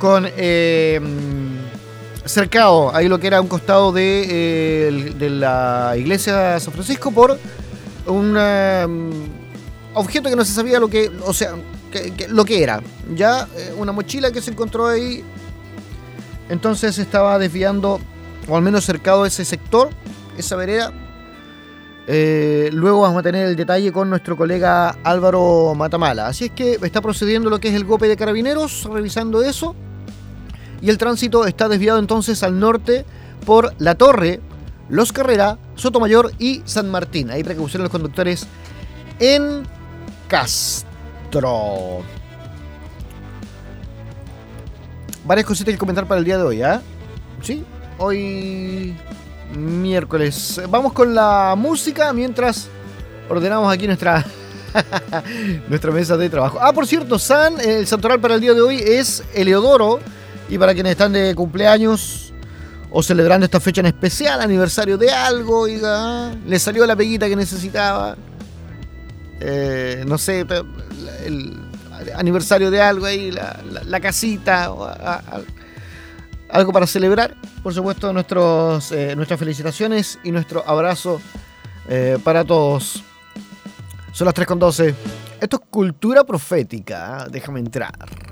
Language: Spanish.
con cercado ahí lo que era un costado de la iglesia de San Francisco por un objeto que no se sabía lo que, o sea, lo que era. Ya una mochila que se encontró ahí. Entonces estaba desviando, o al menos cercado ese sector, esa vereda. Luego vamos a tener el detalle con nuestro colega Álvaro Matamala. Así es que está procediendo lo que es el GOPE de Carabineros, revisando eso. Y el tránsito está desviado entonces al norte por La Torre, Los Carrera, Sotomayor y San Martín. Hay precaución a los conductores en Castro. Varias cositas que comentar para el día de hoy, ¿ah? Sí, hoy miércoles. Vamos con la música mientras ordenamos aquí nuestra mesa de trabajo. Por cierto, el santoral para el día de hoy es Eleodoro. Y para quienes están de cumpleaños o celebrando esta fecha en especial, aniversario de algo, le salió la peguita que necesitaba. No sé, el aniversario de algo ahí, la casita, algo para celebrar. Por supuesto, nuestras felicitaciones y nuestro abrazo para todos. Son las 3:12. Esto es cultura profética, déjame entrar.